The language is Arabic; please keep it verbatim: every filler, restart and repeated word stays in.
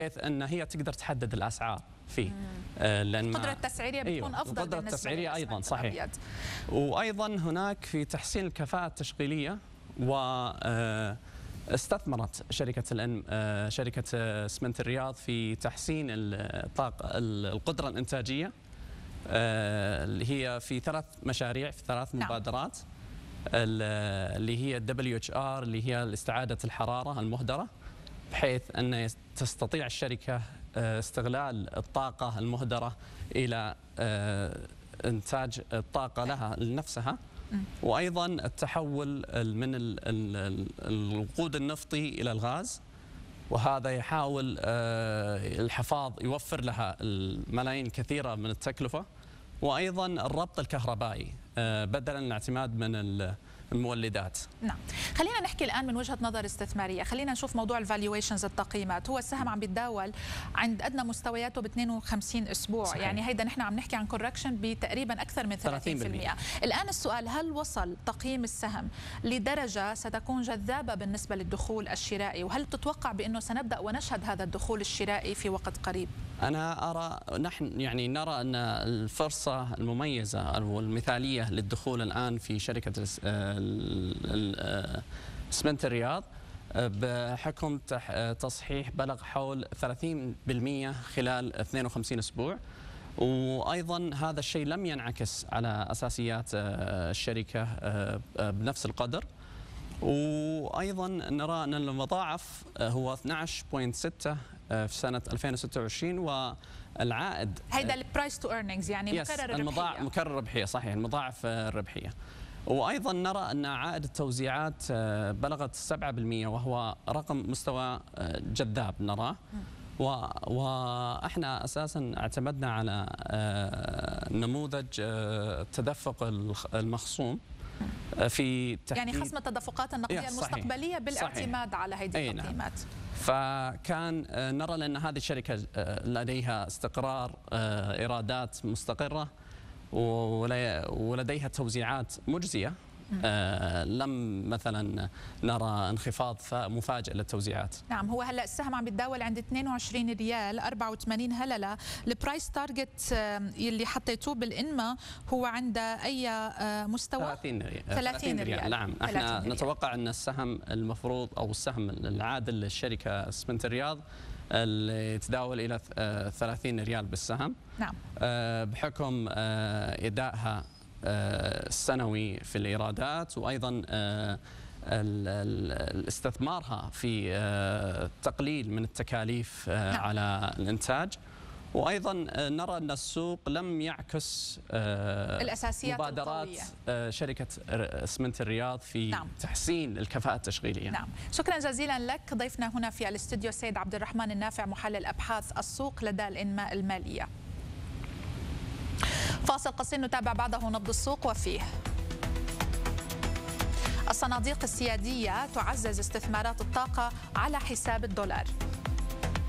بحيث ان هي تقدر تحدد الاسعار فيه. لان القدره التسعيريه بتكون أيوة. افضل. القدره التسعيريه ايضا صحيح. وايضا هناك في تحسين الكفاءه التشغيليه، و استثمرت شركه الان شركه اسمنت الرياض في تحسين الطاقه القدره الانتاجيه، اللي هي في ثلاث مشاريع في ثلاث مبادرات. نعم. اللي هي الدبليو اتش ار اللي هي استعاده الحراره المهدره، بحيث ان تستطيع الشركه استغلال الطاقه المهدره الى انتاج الطاقه لها لنفسها. وايضا التحول من الوقود النفطي الى الغاز، وهذا يحاول الحفاظ يوفر لها الملايين الكثيره من التكلفه. وايضا الربط الكهربائي بدلا من الاعتماد من المولدات. نعم، خلينا نحكي الان من وجهه نظر استثماريه، خلينا نشوف موضوع الفالويشنز التقييمات. هو السهم عم بيتداول عند ادنى مستوياته ب اثنين وخمسين اسبوع. صحيح. يعني هيدا نحن عم نحكي عن كوركشن بتقريبا اكثر من ثلاثين بالمئة. الان السؤال، هل وصل تقييم السهم لدرجه ستكون جذابه بالنسبه للدخول الشرائي، وهل تتوقع بانه سنبدا ونشهد هذا الدخول الشرائي في وقت قريب؟ انا ارى، نحن يعني نرى ان الفرصه المميزه او المثاليه للدخول الان في شركه اسمنت الرياض بحكم تصحيح بلغ حول ثلاثين بالمئة خلال اثنين وخمسين اسبوع. وايضا هذا الشيء لم ينعكس على اساسيات الشركه بنفس القدر. وايضا نرى ان المضاعف هو اثني عشر فاصلة ستة في سنه ألفين وستة وعشرين، والعائد هيدا البرايس تو ايرنينجز يعني مكرر الربحيه. المضاعف مكرر الربحيه صحيح، المضاعف الربحيه. وايضا نرى ان عائد التوزيعات بلغت سبعة بالمئة، وهو رقم مستوى جذاب نراه. واحنا اساسا اعتمدنا على نموذج التدفق المخصوم في يعني خصم التدفقات النقديه المستقبليه بالاعتماد صحيح. على هذه التقييمات. فكان نرى لان هذه الشركه لديها استقرار ايرادات مستقره ولديها توزيعات مجزيه. آه لم مثلا نرى انخفاض مفاجئ للتوزيعات. نعم، هو هلا السهم عم بيتداول عند اثنين وعشرين ريال أربعة وثمانين هلله. البرايس تارجت اللي حطيتوه بالانما هو عند اي مستوى؟ ثلاثين ريال. ثلاثين ريال. نعم، احنا نتوقع ان السهم المفروض او السهم العادل للشركه اسمنت الرياض اللي يتداول الى ثلاثين ريال بالسهم. نعم. آه بحكم آه ادائها السنوي في الإيرادات، وأيضا استثمارها في تقليل من التكاليف على الإنتاج. وأيضا نرى أن السوق لم يعكس الأساسيات مبادرات القوية. شركة اسمنت الرياض في نعم. تحسين الكفاءة التشغيلية. نعم، شكرا جزيلا لك. ضيفنا هنا في الاستوديو سيد عبد الرحمن النافع، محلل أبحاث السوق لدى الإنماء المالية. فاصل قصير نتابع بعده نبض السوق وفيه: الصناديق السيادية تعزز استثمارات الطاقة على حساب الدولار.